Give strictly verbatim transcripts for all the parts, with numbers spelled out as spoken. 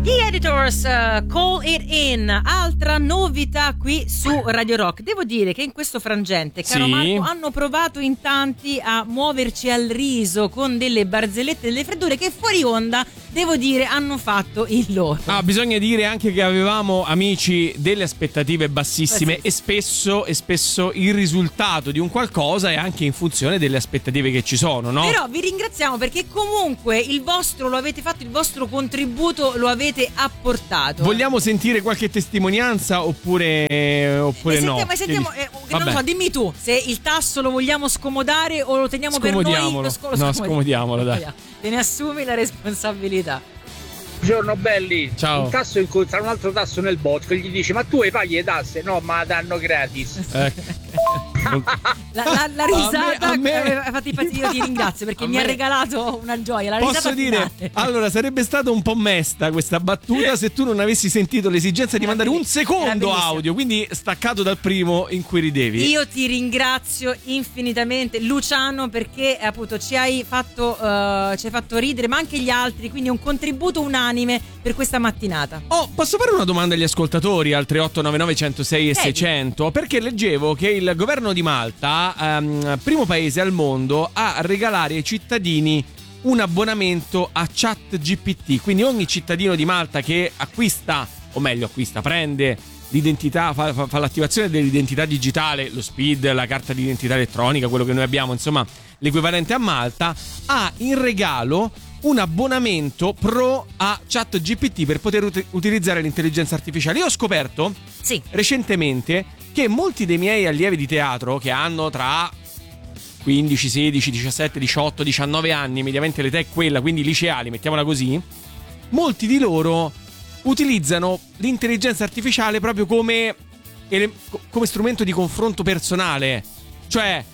The Editors, uh, Call It In, altra novità qui su Radio Rock. Devo dire che in questo frangente, caro sì. Marco, hanno provato in tanti a muoverci al riso con delle barzellette, delle freddure che fuori onda, devo dire, hanno fatto il loro. Ah, bisogna dire anche che avevamo, amici, delle aspettative bassissime, Bassissime. e spesso e spesso il risultato di un qualcosa è anche in funzione delle aspettative che ci sono, no? Però vi ringraziamo perché comunque il vostro lo avete fatto, il vostro contributo lo avete apportato. Vogliamo sentire qualche testimonianza oppure, oppure e no? sentiamo, e sentiamo, eh, che non lo Vabbè. so, dimmi tu se il tasso lo vogliamo scomodare o lo teniamo per noi. Scomodiamolo. Lo sco- lo No, scomodiamo. scomodiamolo, dai. Te ne assumi la responsabilità. Buongiorno belli. Ciao. Un tasso incontra un altro tasso nel bosco e gli dice: ma tu hai paghi le tasse? No, ma la danno gratis. Ecco. La, la, la risata A me- a me- eh, infatti, infatti io ti ringrazio perché A mi ha me- regalato una gioia. La risata Posso dire, finale. allora sarebbe stata un po' mesta questa battuta se tu non avessi sentito l'esigenza di Era mandare un bellissimo, era secondo bellissimo. audio, quindi staccato dal primo in cui ridevi. Io ti ringrazio infinitamente, Luciano, perché appunto ci hai fatto eh, ci hai fatto ridere, ma anche gli altri, quindi un contributo unanime per questa mattinata. Oh, posso fare una domanda agli ascoltatori al tre otto nove nove uno zero sei e Devi. seicento? Perché leggevo che il governo di Malta, ehm, primo paese al mondo a regalare ai cittadini un abbonamento a ChatGPT. Quindi ogni cittadino di Malta che acquista, o meglio acquista, prende l'identità, fa, fa, fa l'attivazione dell'identità digitale, lo SPID, la carta di identità elettronica, quello che noi abbiamo, insomma, l'equivalente a Malta, ha in regalo un abbonamento pro a ChatGPT per poter ut- utilizzare l'intelligenza artificiale. Io ho scoperto Sì. recentemente che molti dei miei allievi di teatro, che hanno tra quindici, sedici, diciassette, diciotto, diciannove anni, mediamente l'età è quella, quindi liceali, mettiamola così, molti di loro utilizzano l'intelligenza artificiale proprio come, ele- come strumento di confronto personale. Cioè,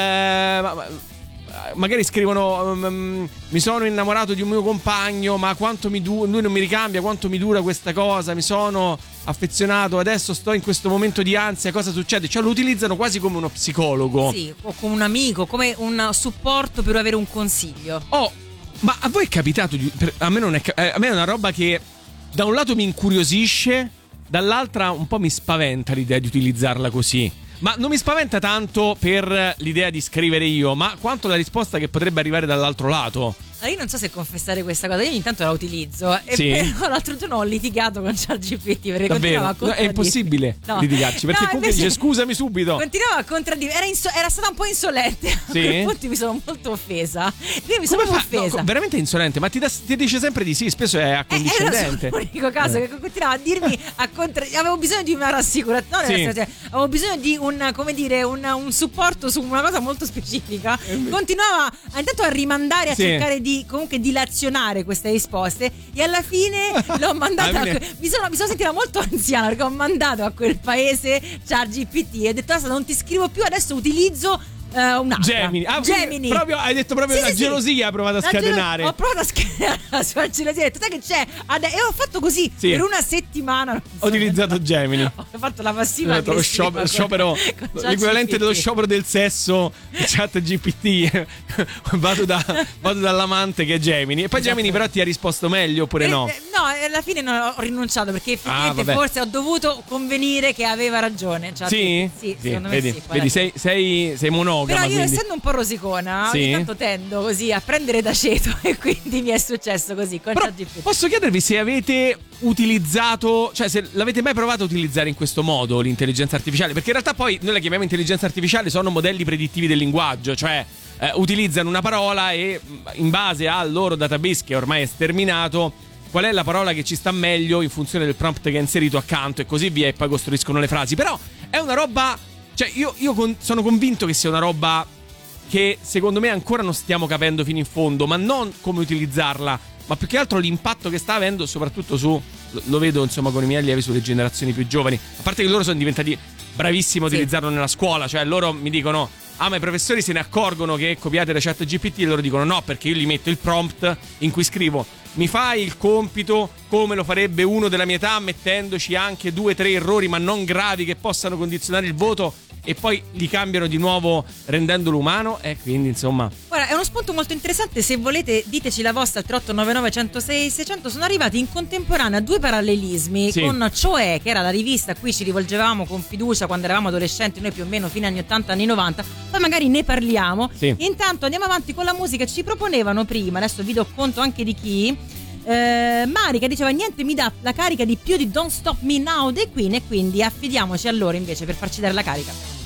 eh, ma- ma- magari scrivono um, mi sono innamorato di un mio compagno, ma quanto mi dura, lui non mi ricambia, quanto mi dura questa cosa, mi sono affezionato, adesso sto in questo momento di ansia, cosa succede? Cioè lo utilizzano quasi come uno psicologo. Sì, o come un amico, come un supporto per avere un consiglio. Oh, ma a voi è capitato di, per, a me non è eh, a me è una roba che da un lato mi incuriosisce, dall'altra un po' mi spaventa l'idea di utilizzarla così. Ma non mi spaventa tanto per l'idea di scrivere io, ma quanto la risposta che potrebbe arrivare dall'altro lato. Allora, io non so se confessare questa cosa, io ogni tanto la utilizzo e Sì? però l'altro giorno ho litigato con ChatGPT perché Davvero? continuava a No, è contraddirmi. impossibile No. litigarci, perché No, comunque invece dice scusami subito. continuava a contraddirmi, era, inso- era stata un po' insolente. Sì? A quel punto mi sono molto offesa. Io mi sono Come proprio fa? offesa. No, veramente insolente, ma ti, da- ti dice sempre di sì, spesso è Eh, accondiscendente. era l'unico caso che continuava a dirmi a contra- avevo bisogno di una rassicurazione, Sì. cioè, avevo bisogno di un, come dire, un, un supporto su una cosa molto specifica. Continuava a, intanto a rimandare, a Sì. cercare di comunque dilazionare queste risposte e alla fine l'ho mandata Alla a fine- que- mi, sono, mi sono sentita molto anziana perché ho mandato a quel paese ChatGPT e ho detto "Basta, non ti scrivo più, adesso utilizzo eh, un'altra Gemini. Ah, Gemini. proprio, hai detto proprio Sì, la sì, sì. gelosia hai provato a La gelo- scatenare. Ho provato a scatenare la sua gelosia. Ho detto, sai che c'è? Ade- e ho fatto così Sì. per una settimana. non so Ho utilizzato perché. Gemini. Ho fatto la passiva Esatto, lo aggressiva sciopero, con- sciopero con l'equivalente ChatGPT. dello sciopero del sesso chat G P T. vado, da, vado dall'amante che è Gemini. E poi Esatto. Gemini però ti ha risposto meglio oppure Eh, no? eh, no, eh, alla fine non ho rinunciato perché effettivamente Ah, vabbè. forse ho dovuto convenire che aveva ragione. Cioè, Sì? sì, Sì, secondo vedi, me sì. vedi guarda. sei, sei, sei monogama. Però io quindi. essendo un po' rosicona, Sì. ogni tanto tendo così a prendere d'aceto e quindi mi è successo così con Però ChatGPT. posso chiedervi se avete utilizzato, cioè se l'avete mai provato a utilizzare in questo modo l'intelligenza artificiale? Perché in realtà poi noi la chiamiamo intelligenza artificiale, sono modelli predittivi del linguaggio, cioè eh, utilizzano una parola e in base al loro database che ormai è sterminato, qual è la parola che ci sta meglio in funzione del prompt che è inserito accanto e così via, e poi costruiscono le frasi. Però è una roba, cioè io, io con, sono convinto che sia una roba che secondo me ancora non stiamo capendo fino in fondo, ma non come utilizzarla, ma più che altro l'impatto che sta avendo, soprattutto su, lo vedo insomma con i miei allievi, sulle generazioni più giovani. A parte che loro sono diventati bravissimi a Sì. utilizzarlo nella scuola, cioè loro mi dicono ah ma i professori se ne accorgono che copiate da ChatGPT, e loro dicono no, perché io gli metto il prompt in cui scrivo mi fai il compito come lo farebbe uno della mia età, mettendoci anche due o tre errori ma non gravi che possano condizionare il voto. e poi li cambiano di nuovo rendendolo umano, e quindi insomma. Guarda, è uno spunto molto interessante, se volete diteci la vostra al tre otto nove nove uno zero sei sei zero zero. Sono arrivati in contemporanea due parallelismi, sì, con Cioè, che era la rivista a cui ci rivolgevamo con fiducia quando eravamo adolescenti, noi più o meno fine anni ottanta anni novanta, poi magari ne parliamo, sì. Intanto andiamo avanti con la musica. Ci proponevano prima, adesso vi do conto anche di chi, eh, Mari, che diceva niente mi dà la carica di più di Don't Stop Me Now dei Queen, e quindi affidiamoci a loro invece per farci dare la carica.